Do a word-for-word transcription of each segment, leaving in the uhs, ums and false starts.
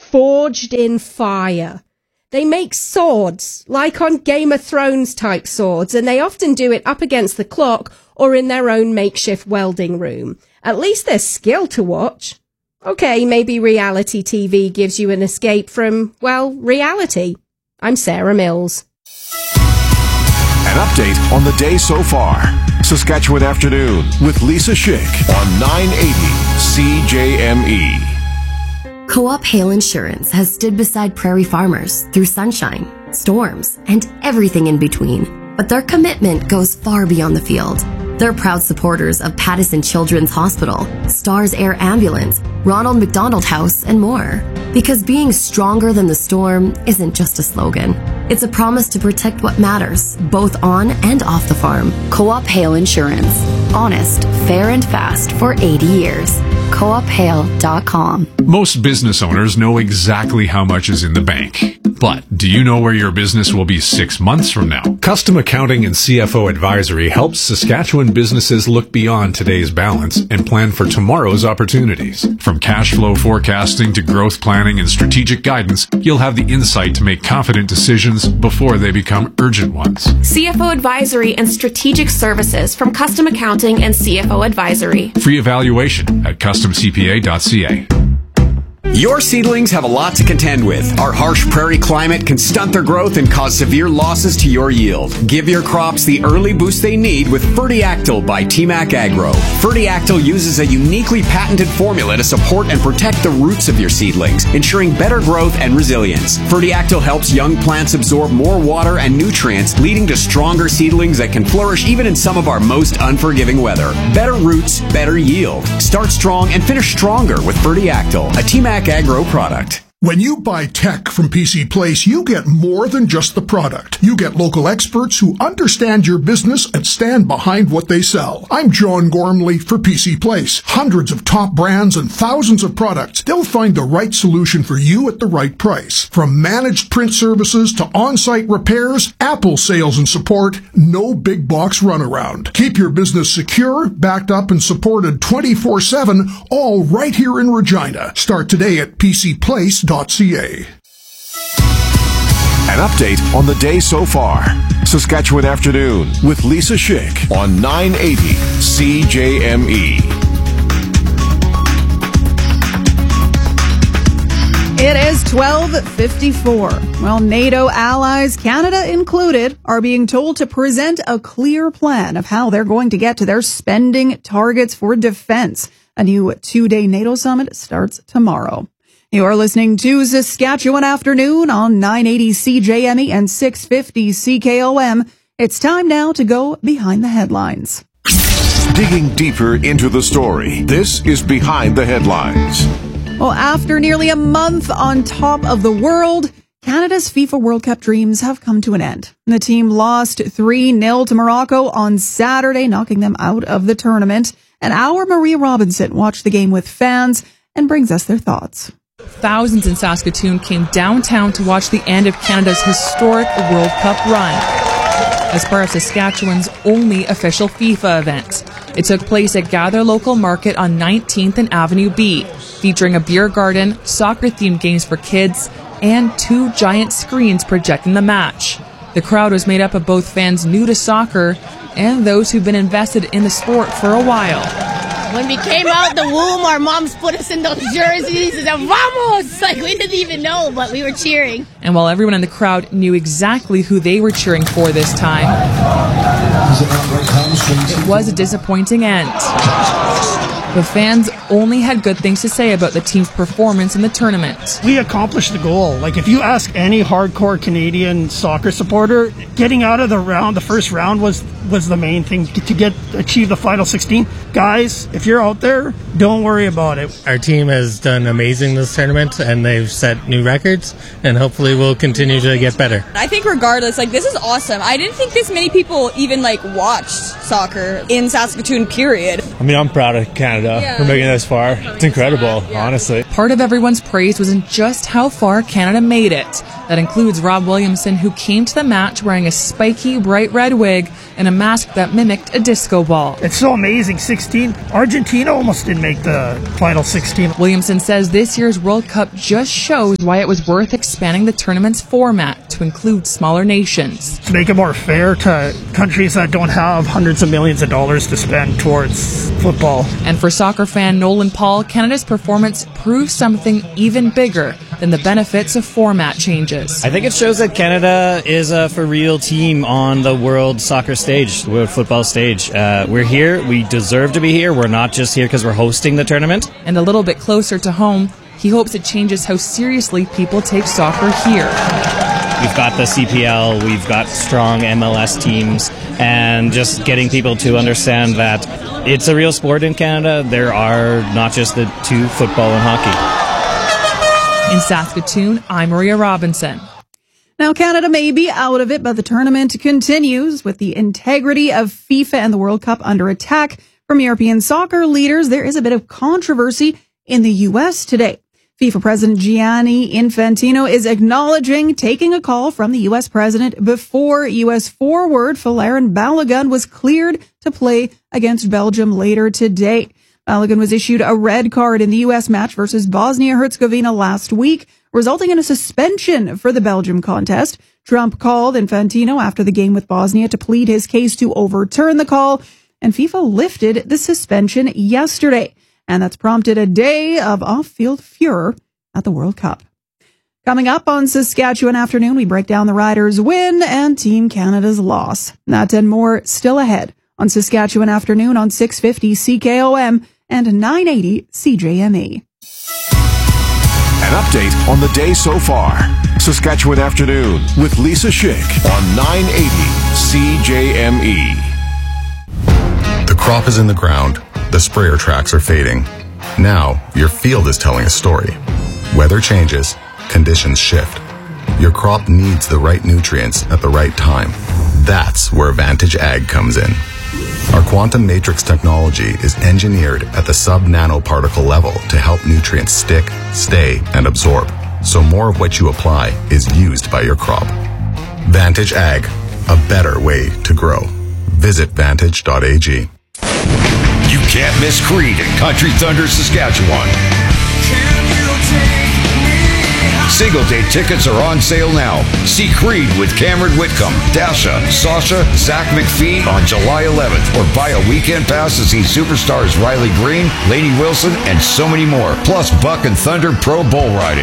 forged in fire. They make swords, like on Game of Thrones type swords, and they often do it up against the clock or in their own makeshift welding room. At least there's skill to watch. Okay, maybe reality T V gives you an escape from, well, reality. I'm Sarah Mills. An update on the day so far. Saskatchewan Afternoon with Lisa Schick on nine eighty C J M E. Co-op Hail Insurance has stood beside prairie farmers through sunshine, storms, and everything in between. But their commitment goes far beyond the field. They're proud supporters of Pattison Children's Hospital, Stars Air Ambulance, Ronald McDonald House, and more. Because being stronger than the storm isn't just a slogan. It's a promise to protect what matters, both on and off the farm. Co-op Hail Insurance. Honest, fair, and fast for eighty years. co op hail dot com. Most business owners know exactly how much is in the bank. But do you know where your business will be six months from now? Custom Accounting and C F O Advisory helps Saskatchewan businesses look beyond today's balance and plan for tomorrow's opportunities. From cash flow forecasting to growth planning and strategic guidance, you'll have the insight to make confident decisions before they become urgent ones. C F O Advisory and Strategic Services from Custom Accounting and C F O Advisory. Free evaluation at custom c p a dot c a. Your seedlings have a lot to contend with. Our harsh prairie climate can stunt their growth and cause severe losses to your yield. Give your crops the early boost they need with Fertiactyl by T MAC Agro. Fertiactyl uses a uniquely patented formula to support and protect the roots of your seedlings, ensuring better growth and resilience. Fertiactyl helps young plants absorb more water and nutrients, leading to stronger seedlings that can flourish even in some of our most unforgiving weather. Better roots, better yield. Start strong and finish stronger with Fertiactyl, a T MAC Agro product. When you buy tech from P C Place, you get more than just the product. You get local experts who understand your business and stand behind what they sell. I'm John Gormley for P C Place. Hundreds of top brands and thousands of products. They'll find the right solution for you at the right price. From managed print services to on-site repairs, Apple sales and support, no big box runaround. Keep your business secure, backed up, and supported twenty-four seven, all right here in Regina. Start today at p c place dot c a. An update on the day so far. Saskatchewan Afternoon with Lisa Schick on nine eighty C J M E. It is twelve fifty-four. Well, NATO allies, Canada included, are being told to present a clear plan of how they're going to get to their spending targets for defense. A new two-day NATO summit starts tomorrow. You are listening to Saskatchewan Afternoon on nine eighty C J M E and six fifty C K O M. It's time now to go behind the headlines. Digging deeper into the story, this is Behind the Headlines. Well, after nearly a month on top of the world, Canada's FIFA World Cup dreams have come to an end. The team lost three nil to Morocco on Saturday, knocking them out of the tournament. And our Maria Robinson watched the game with fans and brings us their thoughts. Thousands in Saskatoon came downtown to watch the end of Canada's historic World Cup run as part of Saskatchewan's only official FIFA event. It took place at Gather Local Market on nineteenth and Avenue B, featuring a beer garden, soccer-themed games for kids, and two giant screens projecting the match. The crowd was made up of both fans new to soccer and those who've been invested in the sport for a while. When we came out the womb, our moms put us in those jerseys and said, "Vamos!" Like, we didn't even know, but we were cheering. And while everyone in the crowd knew exactly who they were cheering for this time, it was a disappointing end. The fans only had good things to say about the team's performance in the tournament. We accomplished the goal. Like, if you ask any hardcore Canadian soccer supporter, getting out of the round, the first round was was the main thing to get achieve the final sixteen. Guys, if you're out there, don't worry about it. Our team has done amazing this tournament, and they've set new records, and hopefully we'll continue to get better. I think regardless, like, this is awesome. I didn't think this many people even, like, watched soccer in Saskatoon, period. I mean, I'm proud of Canada yeah. for making it this far. It's incredible, yeah. honestly. Part of everyone's praise was in just how far Canada made it. That includes Rob Williamson, who came to the match wearing a spiky, bright red wig and a mask that mimicked a disco ball. It's so amazing. sixteen. Argentina almost didn't make the final sixteen. Williamson says this year's World Cup just shows why it was worth expanding the tournament's format to include smaller nations. To make it more fair to countries that don't have hundreds of millions of dollars to spend towards football. And for soccer fan Nolan Paul, Canada's performance proves something even bigger than the benefits of format changes. I think it shows that Canada is a for real team on the world soccer stage, the world football stage. Uh, we're here. We deserve to be here. We're not just here because we're hosting the tournament. And a little bit closer to home, he hopes it changes how seriously people take soccer here. We've got the C P L, we've got strong M L S teams, and just getting people to understand that it's a real sport in Canada. There are not just the two, football and hockey. In Saskatoon, I'm Maria Robinson. Now, Canada may be out of it, but the tournament continues with the integrity of FIFA and the World Cup under attack from European soccer leaders. There is a bit of controversy in the U S today. FIFA President Gianni Infantino is acknowledging taking a call from the U S president before U S forward Folarin Balogun was cleared to play against Belgium later today. Balogun was issued a red card in the U S match versus Bosnia-Herzegovina last week, resulting in a suspension for the Belgium contest. Trump called Infantino after the game with Bosnia to plead his case to overturn the call, and FIFA lifted the suspension yesterday. And that's prompted a day of off-field furor at the World Cup. Coming up on Saskatchewan Afternoon, we break down the Riders' win and Team Canada's loss. That and more still ahead on Saskatchewan Afternoon on six fifty C K O M and nine eighty C J M E. An update on the day so far. Saskatchewan Afternoon with Lisa Schick on nine eighty C J M E. The crop is in the ground. The sprayer tracks are fading. Now, your field is telling a story. Weather changes, conditions shift. Your crop needs the right nutrients at the right time. That's where Vantage Ag comes in. Our quantum matrix technology is engineered at the sub-nanoparticle level to help nutrients stick, stay, and absorb, so more of what you apply is used by your crop. Vantage Ag, a better way to grow. Visit vantage dot a g. You can't miss Creed at Country Thunder, Saskatchewan. Single day tickets are on sale now. See Creed with Cameron Whitcomb, Dasha, Sasha, Zach McPhee on July eleventh, or buy a weekend pass to see superstars Riley Green, Lainey Wilson, and so many more. Plus Buck and Thunder Pro Bull Riding.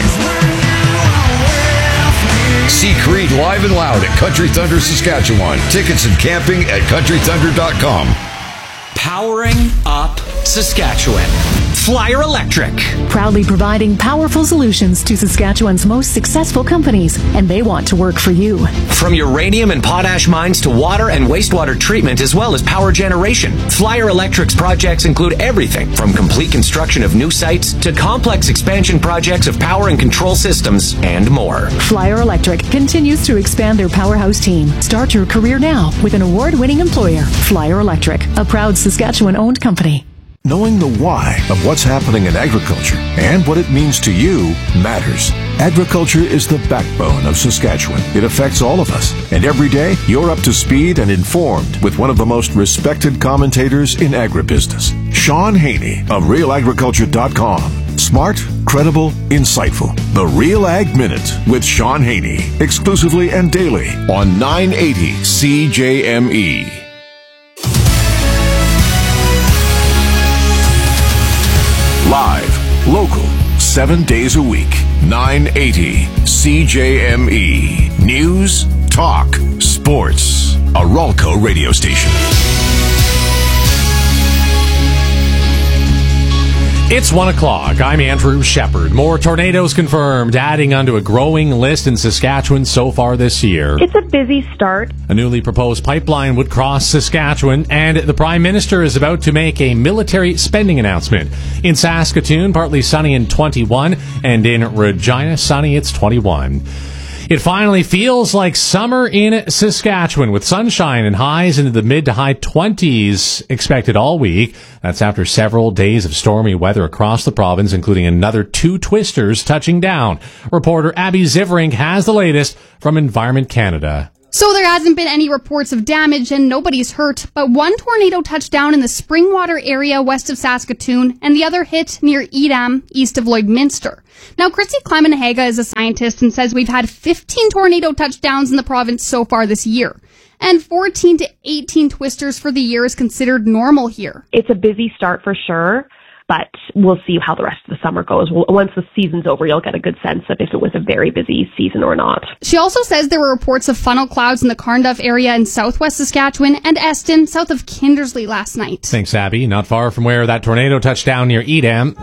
See Creed live and loud at Country Thunder, Saskatchewan. Tickets and camping at country thunder dot com. Powering up Saskatchewan. Flyer Electric. Proudly providing powerful solutions to Saskatchewan's most successful companies, and they want to work for you. From uranium and potash mines to water and wastewater treatment, as well as power generation, Flyer Electric's projects include everything from complete construction of new sites to complex expansion projects of power and control systems and more. Flyer Electric continues to expand their powerhouse team. Start your career now with an award-winning employer, Flyer Electric, a proud Saskatchewan-owned company. Knowing the why of what's happening in agriculture and what it means to you matters. Agriculture is the backbone of Saskatchewan. It affects all of us. And every day, you're up to speed and informed with one of the most respected commentators in agribusiness, Sean Haney of real agriculture dot com. Smart, credible, insightful. The Real Ag Minute with Sean Haney. Exclusively and daily on nine eighty C J M E. Live, local, seven days a week. nine eighty C J M E. News, talk, sports. A Ralco radio station. It's one o'clock. I'm Andrew Shepard. More tornadoes confirmed, adding onto a growing list in Saskatchewan so far this year. It's a busy start. A newly proposed pipeline would cross Saskatchewan, and the Prime Minister is about to make a military spending announcement. In Saskatoon, partly sunny and twenty-one, and in Regina, sunny, it's twenty-one. It finally feels like summer in Saskatchewan, with sunshine and highs into the mid to high twenties expected all week. That's after several days of stormy weather across the province, including another two twisters touching down. Reporter Abby Ziverink has the latest from Environment Canada. So there hasn't been any reports of damage and nobody's hurt, but one tornado touched down in the Springwater area west of Saskatoon and the other hit near Edam east of Lloydminster. Now, Christy Kleiman-Haga is a scientist and says we've had fifteen tornado touchdowns in the province so far this year. And fourteen to eighteen twisters for the year is considered normal here. It's a busy start for sure, but we'll see how the rest of the summer goes. Once the season's over, you'll get a good sense of if it was a very busy season or not. She also says there were reports of funnel clouds in the Carnduff area in southwest Saskatchewan and Eston, south of Kindersley last night. Thanks, Abby. Not far from where that tornado touched down near Edam.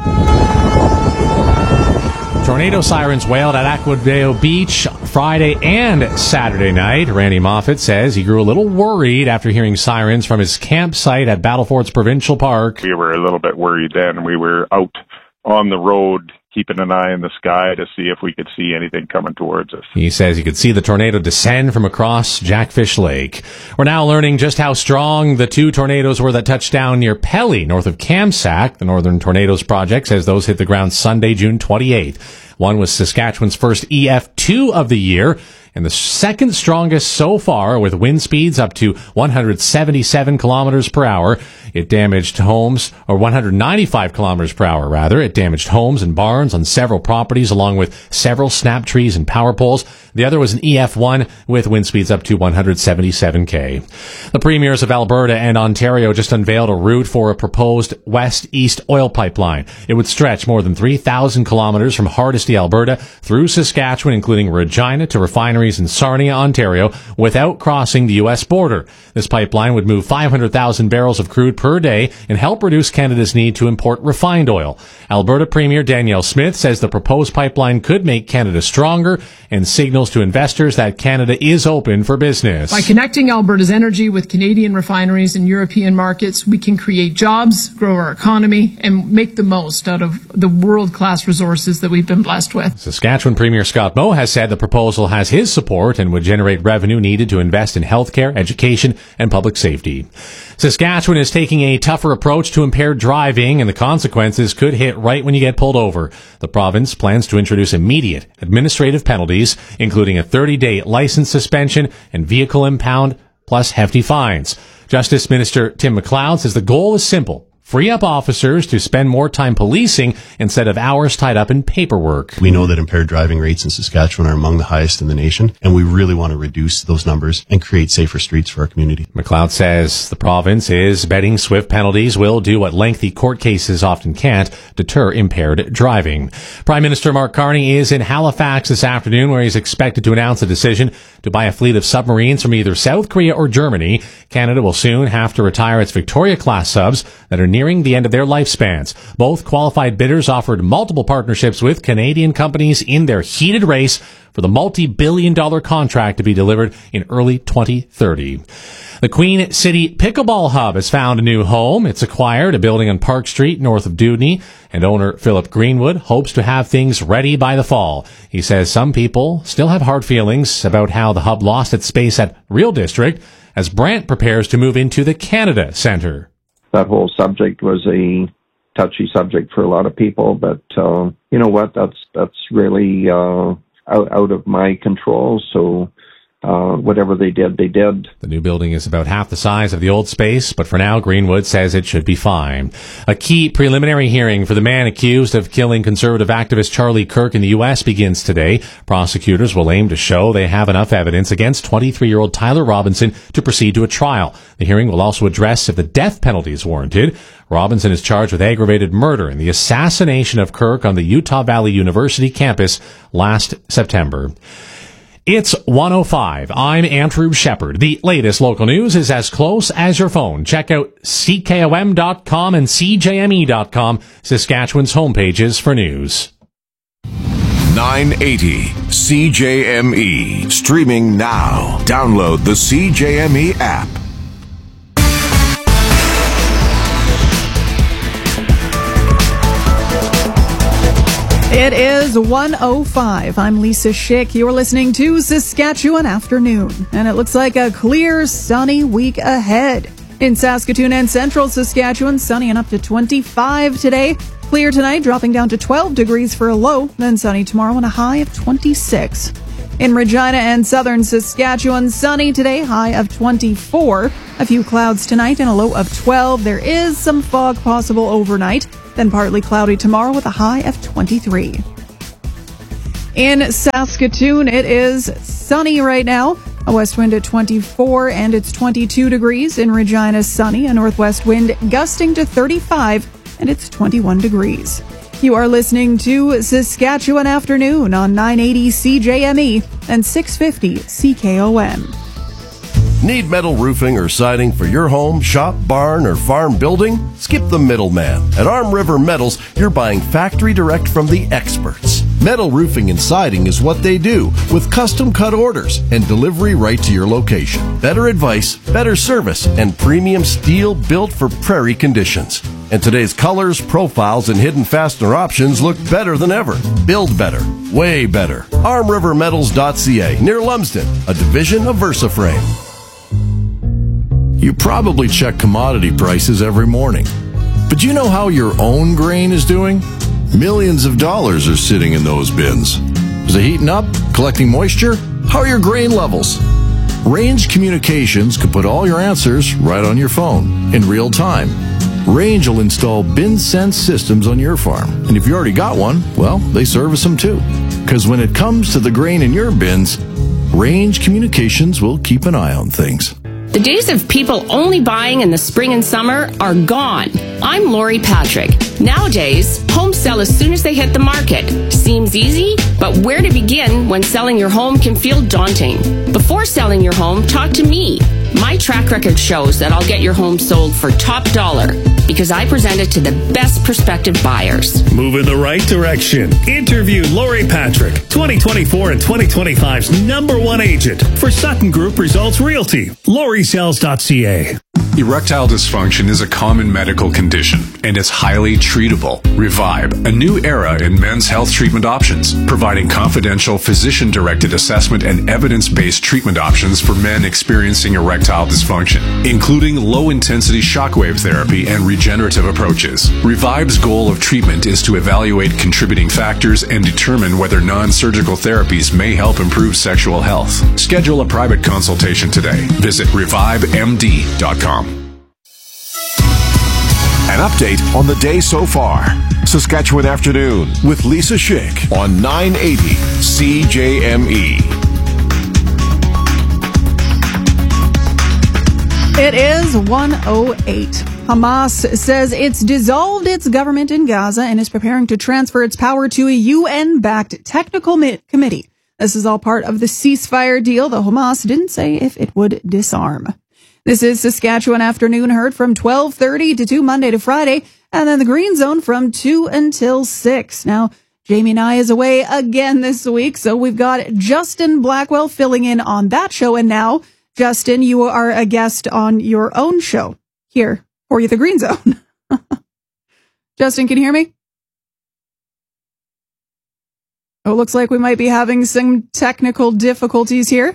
Tornado sirens wailed at Aquadale Beach Friday and Saturday night. Randy Moffat says he grew a little worried after hearing sirens from his campsite at Battlefords Provincial Park. We were a little bit worried then. We were out on the road keeping an eye in the sky to see if we could see anything coming towards us. He says he could see the tornado descend from across Jackfish Lake. We're now learning just how strong the two tornadoes were that touched down near Pelly, north of Kamsack. The Northern Tornadoes Project says those hit the ground Sunday, June twenty-eighth. One was Saskatchewan's first E F two of the year, and the second strongest so far, with wind speeds up to one hundred seventy-seven kilometers per hour. It damaged homes, or one hundred ninety-five kilometers per hour, rather. It damaged homes and barns on several properties, along with several snap trees and power poles. The other was an E F one with wind speeds up to one hundred seventy-seven K. The premiers of Alberta and Ontario just unveiled a route for a proposed west-east oil pipeline. It would stretch more than three thousand kilometers from Hardisty, Alberta, through Saskatchewan, including Regina, to refineries in Sarnia, Ontario, without crossing the U S border. This pipeline would move five hundred thousand barrels of crude per day and help reduce Canada's need to import refined oil. Alberta Premier Danielle Smith says the proposed pipeline could make Canada stronger and signals to investors that Canada is open for business. By connecting Alberta's energy with Canadian refineries and European markets, we can create jobs, grow our economy, and make the most out of the world-class resources that we've been blessed with. Saskatchewan Premier Scott Moe has said the proposal has his support and would generate revenue needed to invest in healthcare, education, and public safety. Saskatchewan is taking a tougher approach to impaired driving, and the consequences could hit right when you get pulled over. The province plans to introduce immediate administrative penalties, including a thirty-day license suspension and vehicle impound, plus hefty fines. Justice Minister Tim McLeod says the goal is simple: free up officers to spend more time policing instead of hours tied up in paperwork. We know that impaired driving rates in Saskatchewan are among the highest in the nation, and we really want to reduce those numbers and create safer streets for our community. McLeod says the province is betting swift penalties will do what lengthy court cases often can't: deter impaired driving. Prime Minister Mark Carney is in Halifax this afternoon, where he's expected to announce a decision to buy a fleet of submarines from either South Korea or Germany. Canada will soon have to retire its Victoria-class subs that are nearing the end of their lifespans. Both qualified bidders offered multiple partnerships with Canadian companies in their heated race for the multi-billion dollar contract to be delivered in early twenty thirty. The Queen City Pickleball Hub has found a new home. It's acquired a building on Park Street north of Dewdney, and owner Philip Greenwood hopes to have things ready by the fall. He says some people still have hard feelings about how the hub lost its space at Real District as Brant prepares to move into the Canada Centre. That whole subject was a touchy subject for a lot of people, but uh, you know what? That's that's really uh, out, out of my control. So uh, whatever they did, they did. The new building is about half the size of the old space, but for now, Greenwood says it should be fine. A key preliminary hearing for the man accused of killing conservative activist Charlie Kirk in the U S begins today. Prosecutors will aim to show they have enough evidence against twenty-three-year-old Tyler Robinson to proceed to a trial. The hearing will also address if the death penalty is warranted. Robinson is charged with aggravated murder in the assassination of Kirk on the Utah Valley University campus last September. It's one oh five. I'm Andrew Shepard. The latest local news is as close as your phone. Check out C K O M dot com and C J M E dot com, Saskatchewan's homepages for news. nine eighty C J M E. Streaming now. Download the C J M E app. It is one oh five. I'm Lisa Schick. You're listening to Saskatchewan Afternoon, and it looks like a clear, sunny week ahead. In Saskatoon and central Saskatchewan, sunny and up to twenty-five today. Clear tonight, dropping down to twelve degrees for a low, then sunny tomorrow and a high of twenty-six. In Regina and southern Saskatchewan, sunny today, high of twenty-four. A few clouds tonight and a low of twelve. There is some fog possible overnight, then partly cloudy tomorrow with a high of twenty-three. In Saskatoon, it is sunny right now. A west wind at twenty-four and it's twenty-two degrees. In Regina, sunny. A northwest wind gusting to thirty-five and it's twenty-one degrees. You are listening to Saskatchewan Afternoon on nine eighty C J M E and six fifty C K O M. Need metal roofing or siding for your home, shop, barn, or farm building? Skip the middleman. At Arm River Metals, you're buying factory direct from the experts. Metal roofing and siding is what they do, with custom cut orders and delivery right to your location. Better advice, better service, and premium steel built for prairie conditions. And today's colors, profiles, and hidden fastener options look better than ever. Build better. Way better. arm river metals dot c a, near Lumsden, a division of VersaFrame. You probably check commodity prices every morning. But do you know how your own grain is doing? Millions of dollars are sitting in those bins. Is it heating up? Collecting moisture? How are your grain levels? Range Communications can put all your answers right on your phone in real time. Range will install bin sense systems on your farm. And if you already got one, well, they service them too. Because when it comes to the grain in your bins, Range Communications will keep an eye on things. The days of people only buying in the spring and summer are gone. I'm Lori Patrick. Nowadays, homes sell as soon as they hit the market. Seems easy, but where to begin when selling your home can feel daunting? Before selling your home, talk to me. My track record shows that I'll get your home sold for top dollar because I present it to the best prospective buyers. Move in the right direction. Interview Lori Patrick, twenty twenty-four and twenty twenty-five's number one agent for Sutton Group Results Realty. lori sells dot c a. Erectile dysfunction is a common medical condition, and it's highly treatable. Revive, a new era in men's health treatment options, providing confidential physician-directed assessment and evidence-based treatment options for men experiencing erectile dysfunction, including low-intensity shockwave therapy and regenerative approaches. Revive's goal of treatment is to evaluate contributing factors and determine whether non-surgical therapies may help improve sexual health. Schedule a private consultation today. Visit revive m d dot com. An update on the day so far. Saskatchewan Afternoon with Lisa Schick on nine eighty C J M E. It is one oh eight. Hamas says it's dissolved its government in Gaza and is preparing to transfer its power to a U N-backed technical committee. This is all part of the ceasefire deal, though Hamas didn't say if it would disarm. This is Saskatchewan Afternoon, heard from twelve thirty to two Monday to Friday, and then the Green Zone from two until six. Now, Jamie Nye is away again this week, so we've got Justin Blackwell filling in on that show. And now, Justin, you are a guest on your own show here for you, the Green Zone. Justin, can you hear me? Oh, looks like we might be having some technical difficulties here.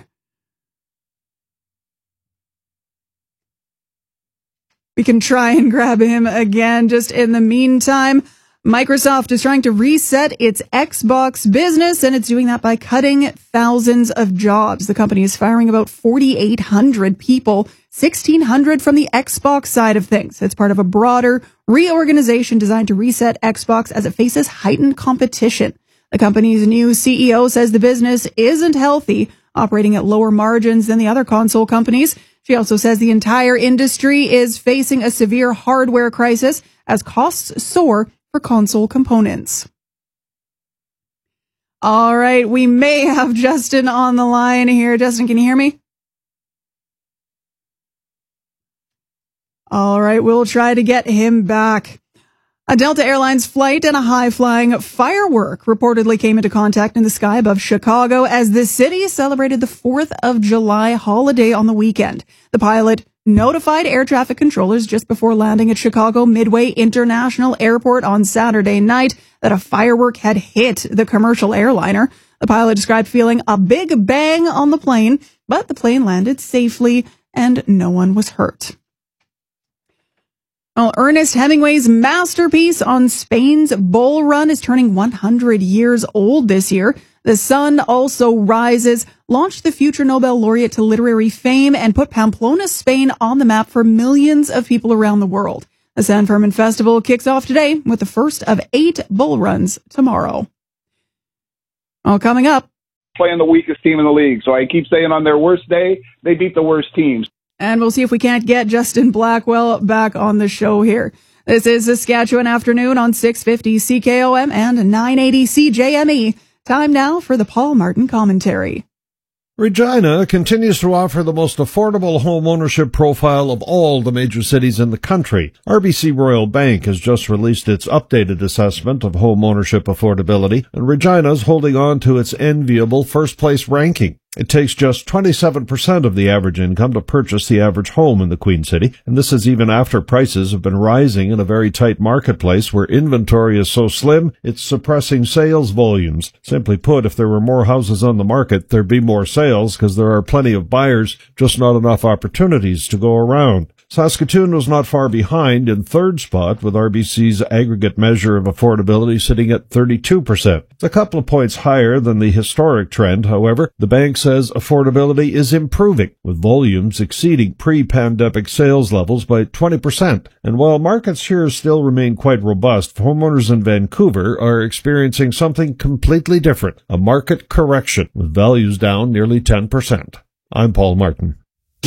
We can try and grab him again. Just in the meantime, Microsoft is trying to reset its Xbox business, and it's doing that by cutting thousands of jobs. The company is firing about forty-eight hundred people, sixteen hundred from the Xbox side of things. It's part of a broader reorganization designed to reset Xbox as it faces heightened competition. The company's new C E O says the business isn't healthy, operating at lower margins than the other console companies. She also says the entire industry is facing a severe hardware crisis as costs soar for console components. All right, we may have Justin on the line here. Justin, can you hear me? All right, we'll try to get him back. A Delta Airlines flight and a high-flying firework reportedly came into contact in the sky above Chicago as the city celebrated the fourth of July holiday on the weekend. The pilot notified air traffic controllers just before landing at Chicago Midway International Airport on Saturday night that a firework had hit the commercial airliner. The pilot described feeling a big bang on the plane, but the plane landed safely and no one was hurt. Well, Ernest Hemingway's masterpiece on Spain's Bull Run is turning one hundred years old this year. The Sun Also Rises launched the future Nobel laureate to literary fame and put Pamplona, Spain on the map for millions of people around the world. The San Fermin Festival kicks off today with the first of eight bull runs tomorrow. Well, coming up. Playing the weakest team in the league, so I keep saying on their worst day, they beat the worst teams. And we'll see if we can't get Justin Blackwell back on the show here. This is Saskatchewan Afternoon on six fifty C K O M and nine eighty C J M E. Time now for the Paul Martin Commentary. Regina continues to offer the most affordable home ownership profile of all the major cities in the country. R B C Royal Bank has just released its updated assessment of home ownership affordability, and Regina's holding on to its enviable first-place ranking. It takes just twenty-seven percent of the average income to purchase the average home in the Queen City, and this is even after prices have been rising in a very tight marketplace where inventory is so slim, it's suppressing sales volumes. Simply put, if there were more houses on the market, there'd be more sales because there are plenty of buyers, just not enough opportunities to go around. Saskatoon was not far behind in third spot, with R B C's aggregate measure of affordability sitting at thirty-two percent. It's a couple of points higher than the historic trend, however. The bank says affordability is improving, with volumes exceeding pre-pandemic sales levels by twenty percent. And while markets here still remain quite robust, homeowners in Vancouver are experiencing something completely different, a market correction, with values down nearly ten percent. I'm Paul Martin.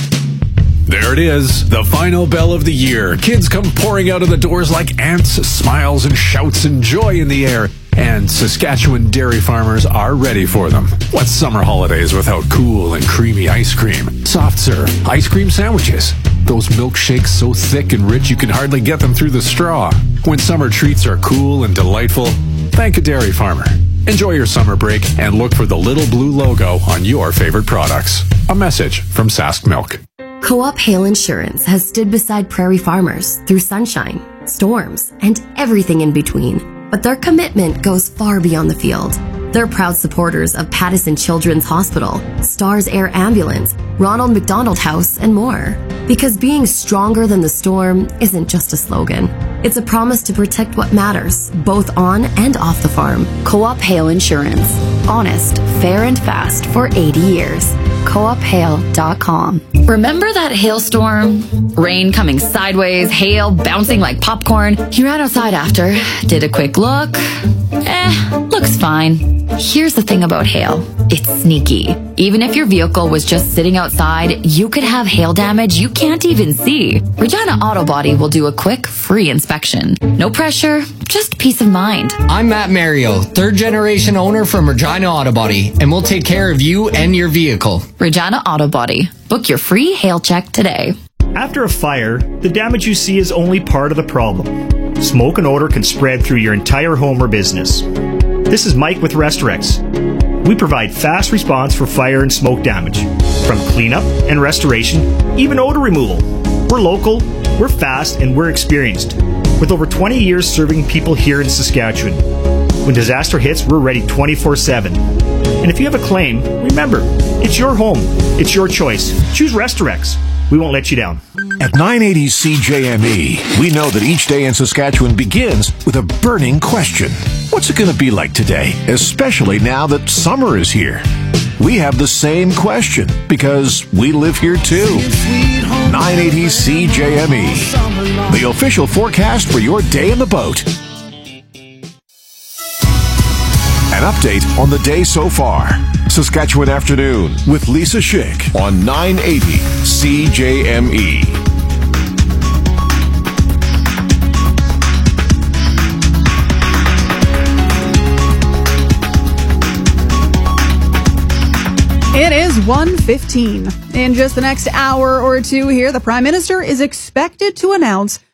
There it is, the final bell of the year. Kids come pouring out of the doors like ants, smiles and shouts and joy in the air. And Saskatchewan dairy farmers are ready for them. What's summer holidays without cool and creamy ice cream, soft serve, ice cream sandwiches, those milkshakes so thick and rich you can hardly get them through the straw? When summer treats are cool and delightful, thank a dairy farmer. Enjoy your summer break and look for the little blue logo on your favorite products. A message from Sask Milk. Co-op Hail Insurance has stood beside prairie farmers through sunshine, storms, and everything in between. But their commitment goes far beyond the field. They're proud supporters of Pattison Children's Hospital, Stars Air Ambulance, Ronald McDonald House, and more. Because being stronger than the storm isn't just a slogan. It's a promise to protect what matters, both on and off the farm. Co-op Hail Insurance. Honest, fair, and fast for eighty years. co op hail dot com. Remember that hailstorm? Rain coming sideways, hail bouncing like popcorn. You ran outside after, did a quick look. Eh, looks fine. Here's the thing about hail. It's sneaky. Even if your vehicle was just sitting outside, you could have hail damage you can't even see. Regina Auto Body will do a quick, free inspection. No pressure, just peace of mind. I'm Matt Mario, third generation owner from Regina Auto Body, and we'll take care of you and your vehicle. Regina Auto Body. Book your free hail check today. After a fire, the damage you see is only part of the problem. Smoke and odor can spread through your entire home or business. This is Mike with Restorex. We provide fast response for fire and smoke damage, from cleanup and restoration, even odor removal. We're local, we're fast, and we're experienced, with over twenty years serving people here in Saskatchewan. When disaster hits, we're ready twenty-four seven. And if you have a claim, remember, it's your home, it's your choice. Choose Restorex. We won't let you down. At nine eighty C J M E, we know that each day in Saskatchewan begins with a burning question. What's it going to be like today, especially now that summer is here? We have the same question because we live here too. nine eighty C J M E, the official forecast for your day in the boat. An update on the day so far. Saskatchewan Afternoon with Lisa Schick on nine eighty C J M E. It is one fifteen. In just the next hour or two here, the Prime Minister is expected to announce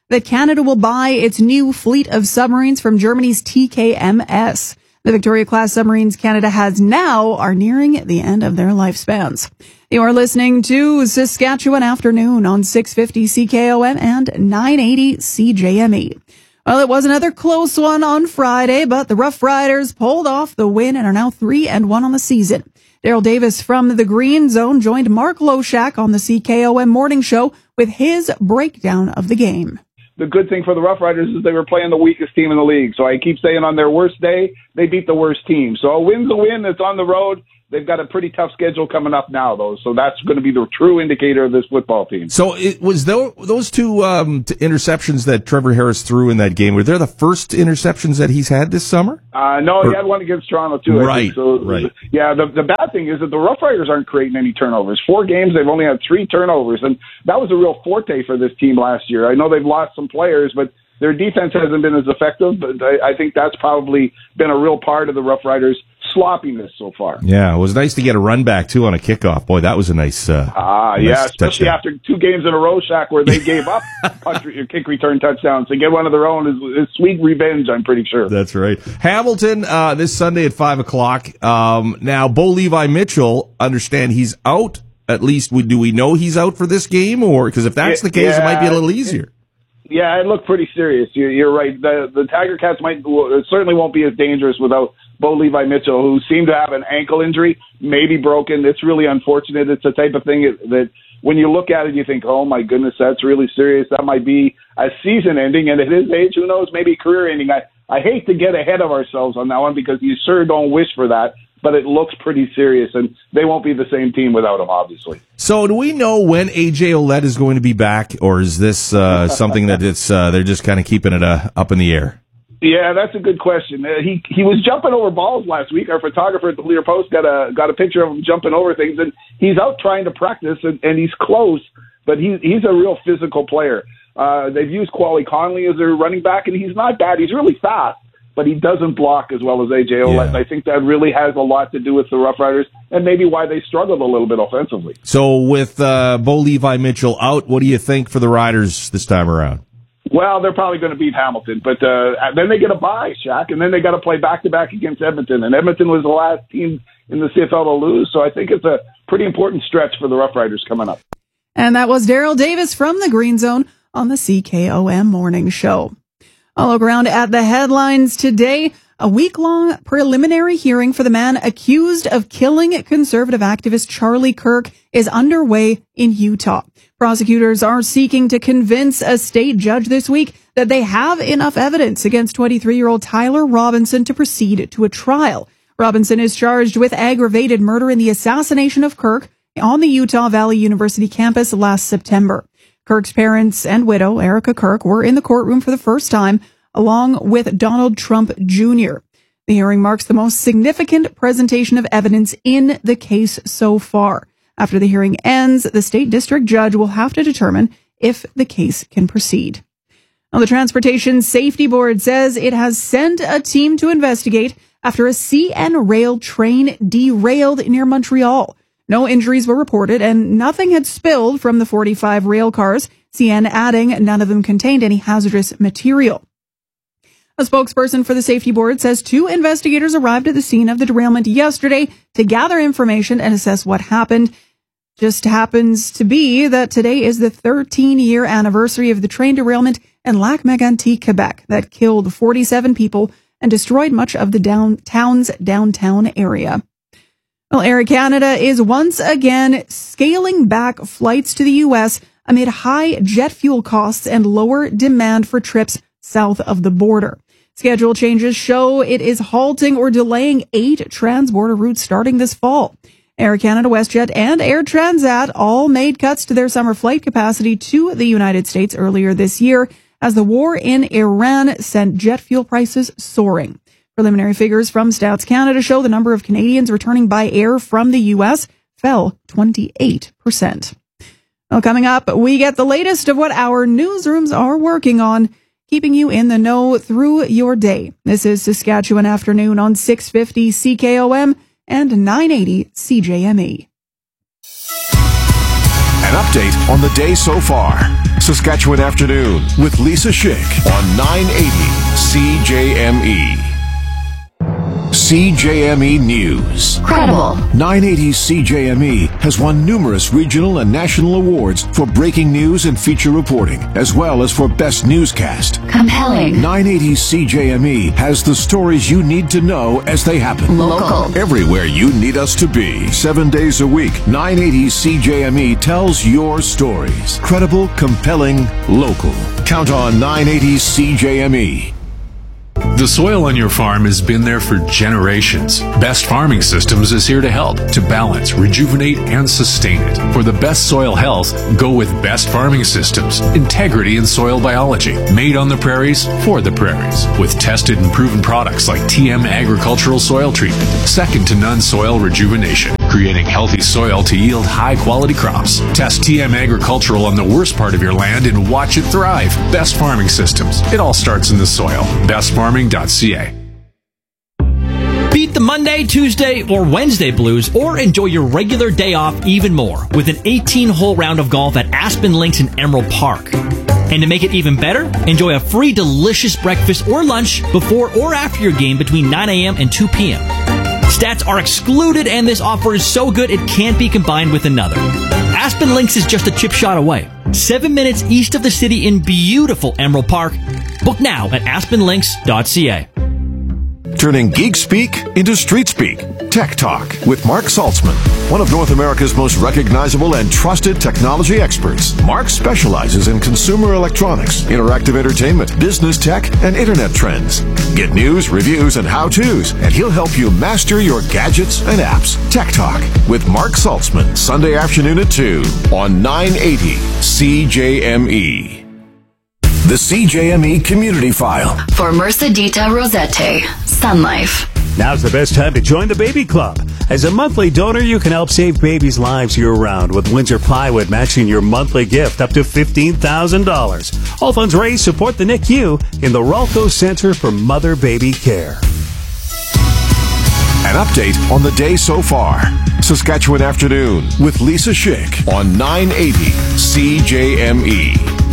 that Canada will buy its new fleet of submarines from Germany's T K M S. The Victoria-class submarines Canada has now are nearing the end of their lifespans. You are listening to Saskatchewan Afternoon on six fifty C K O M and nine eighty C J M E. Well, it was another close one on Friday, but the Rough Riders pulled off the win and are now three and one on the season. Daryl Davis from the Green Zone joined Mark Loshak on the C K O M Morning Show with his breakdown of the game. The good thing for the Rough Riders is they were playing the weakest team in the league. So I keep saying on their worst day, they beat the worst team. So a win's a win. It's on the road. They've got a pretty tough schedule coming up now, though. So that's going to be the true indicator of this football team. So it was those, those two um, t- interceptions that Trevor Harris threw in that game. Were they the first interceptions that he's had this summer? Uh, no, or, he had one against Toronto, too. Right, I think. So, right. Yeah, the, the bad thing is that the Rough Riders aren't creating any turnovers. Four games, they've only had three turnovers. And that was a real forte for this team last year. I know they've lost some players, but their defense hasn't been as effective. But I, I think that's probably been a real part of the Rough Riders' sloppiness so far. Yeah, it was nice to get a run back, too, on a kickoff. Boy, that was a nice uh Ah, uh, nice yeah, especially touchdown. after two games in a row, Shaq, where they gave up punch, kick return touchdowns. To get one of their own is, is sweet revenge, I'm pretty sure. That's right. Hamilton, uh, this Sunday at five o'clock. Um, now, Bo Levi Mitchell, understand he's out. At least, we, do we know he's out for this game? Or because if that's the case, yeah, it might be a little easier. Yeah, it looked pretty serious. You're, you're right. The, the Tiger Cats might well, it certainly won't be as dangerous without Bo Levi Mitchell, who seemed to have an ankle injury, maybe broken. It's really unfortunate. It's the type of thing that when you look at it, you think, oh, my goodness, that's really serious. That might be a season ending, and at his age, who knows, maybe career ending. I, I hate to get ahead of ourselves on that one because you sure don't wish for that, but it looks pretty serious, and they won't be the same team without him, obviously. So do we know when A J Ouellette is going to be back, or is this uh, something that it's uh, they're just kind of keeping it uh, up in the air? Yeah, that's a good question. Uh, he he was jumping over balls last week. Our photographer at the Lear Post got a got a picture of him jumping over things, and he's out trying to practice, and, and he's close, but he, he's a real physical player. Uh, they've used Quali Conley as their running back, and he's not bad. He's really fast, but he doesn't block as well as A J Ouellette. Yeah. I think that really has a lot to do with the Rough Riders and maybe why they struggled a little bit offensively. So with uh, Bo Levi Mitchell out, what do you think for the Riders this time around? Well, they're probably going to beat Hamilton, but uh, then they get a bye, Shaq, and then they got to play back-to-back against Edmonton, and Edmonton was the last team in the C F L to lose, so I think it's a pretty important stretch for the Rough Riders coming up. And that was Daryl Davis from the Green Zone on the C K O M Morning Show. I'll look around at the headlines today. A week-long preliminary hearing for the man accused of killing conservative activist Charlie Kirk is underway in Utah. Prosecutors are seeking to convince a state judge this week that they have enough evidence against twenty-three-year-old Tyler Robinson to proceed to a trial. Robinson is charged with aggravated murder in the assassination of Kirk on the Utah Valley University campus last September. Kirk's parents and widow, Erica Kirk, were in the courtroom for the first time, along with Donald Trump Junior The hearing marks the most significant presentation of evidence in the case so far. After the hearing ends, the state district judge will have to determine if the case can proceed. Now, the Transportation Safety Board says it has sent a team to investigate after a C N rail train derailed near Montreal. No injuries were reported and nothing had spilled from the forty-five rail cars, C N adding none of them contained any hazardous material. A spokesperson for the safety board says two investigators arrived at the scene of the derailment yesterday to gather information and assess what happened. Just happens to be that today is the thirteen-year anniversary of the train derailment in Lac-Mégantic, Quebec, that killed forty-seven people and destroyed much of the down- town's downtown area. Well, Air Canada is once again scaling back flights to the U S amid high jet fuel costs and lower demand for trips south of the border. Schedule changes show it is halting or delaying eight transborder routes starting this fall. Air Canada, WestJet, and Air Transat all made cuts to their summer flight capacity to the United States earlier this year as the war in Iran sent jet fuel prices soaring. Preliminary figures from Stats Canada show the number of Canadians returning by air from the U S fell twenty-eight percent. Well, coming up, we get the latest of what our newsrooms are working on, keeping you in the know through your day. This is Saskatchewan Afternoon on six fifty C K O M and nine eighty C J M E. An update on the day so far. Saskatchewan Afternoon with Lisa Schick on nine eighty C J M E. C J M E News. Credible. nine eighty C J M E has won numerous regional and national awards for breaking news and feature reporting, as well as for best newscast. Compelling. nine eighty C J M E has the stories you need to know as they happen. Local. Everywhere you need us to be. Seven days a week, nine eighty C J M E tells your stories. Credible, compelling, local. Count on nine eighty C J M E. The soil on your farm has been there for generations. Best Farming Systems is here to help, to balance, rejuvenate, and sustain it. For the best soil health, go with Best Farming Systems. Integrity in soil biology. Made on the prairies, for the prairies. With tested and proven products like T M Agricultural Soil Treatment. Second to none soil rejuvenation. Creating healthy soil to yield high-quality crops. Test T M Agricultural on the worst part of your land and watch it thrive. Best Farming Systems. It all starts in the soil. best farming dot c a. Beat the Monday, Tuesday, or Wednesday blues, or enjoy your regular day off even more with an eighteen-hole round of golf at Aspen Links in Emerald Park. And to make it even better, enjoy a free delicious breakfast or lunch before or after your game between nine a.m. and two p.m. Stats are excluded, and this offer is so good it can't be combined with another. Aspen Links is just a chip shot away, seven minutes east of the city in beautiful Emerald Park. Book now at aspen links dot c a. Turning geek speak into street speak. Tech Talk with Mark Saltzman, one of North America's most recognizable and trusted technology experts. Mark specializes in consumer electronics, interactive entertainment, business tech, and internet trends. Get news, reviews, and how-tos, and he'll help you master your gadgets and apps. Tech Talk with Mark Saltzman, Sunday afternoon at two on nine eighty C J M E. The C J M E Community File. For Mercedita Rosette, Sun Life. Now's the best time to join the Baby Club. As a monthly donor, you can help save babies' lives year-round with Windsor Plywood matching your monthly gift up to fifteen thousand dollars. All funds raised support the N I C U in the Ralco Center for Mother-Baby Care. An update on the day so far. Saskatchewan Afternoon with Lisa Schick on nine eighty C J M E.